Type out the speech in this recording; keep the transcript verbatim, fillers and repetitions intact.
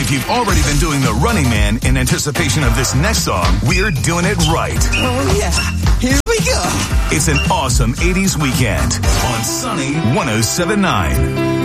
If you've already been doing the Running Man in anticipation of this next song, we're doing it right. Oh, yeah. Here we go. It's an awesome eighties weekend on Sunny one oh seven point nine.